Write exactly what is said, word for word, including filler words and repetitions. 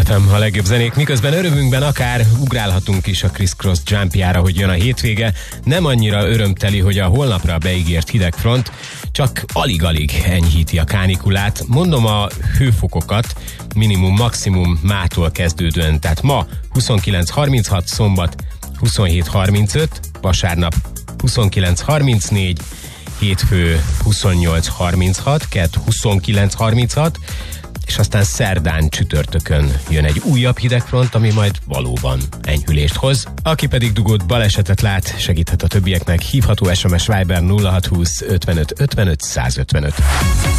ef em, a legjobb zenék, miközben örömünkben akár ugrálhatunk is a Criss Cross jumpjára, hogy jön a hétvége. Nem annyira örömteli, hogy a holnapra beígért hidegfront csak alig-alig enyhíti a kánikulát. Mondom a hőfokokat, minimum, maximum mától kezdődően, tehát ma huszonkilenc harminchat, szombat huszonhét harmincöt, vasárnap huszonkilenc harmincnégy, hétfő huszonnyolc harminchat, kedd huszonkilenc harminchat, és aztán szerdán, csütörtökön jön egy újabb hidegfront, ami majd valóban enyhülést hoz. Aki pedig dugót, balesetet lát, segíthet a többieknek, hívható es em es Viber nulla hat húsz ötvenöt ötvenöt százötvenöt.